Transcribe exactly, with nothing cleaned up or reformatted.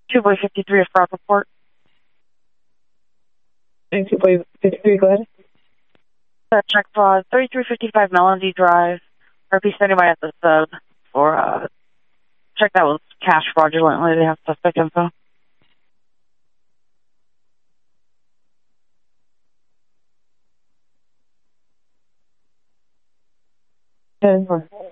two by fifty-three of Frog Report. And two by fifty-three, go ahead. Uh, check fraud, thirty-three fifty-five Melody Drive. R P standing by at the sub for, uh, check that was cash fraudulently. They have suspect info. ten four.